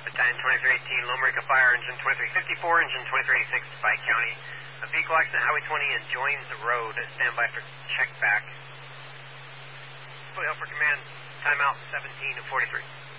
Battalion 2318, Lomerica Fire, engine 2354, engine 2386, Pike County. Vehicle accident, Highway 20 and joins the road. Stand by for check back. Foothill for command, timeout 17 and 43.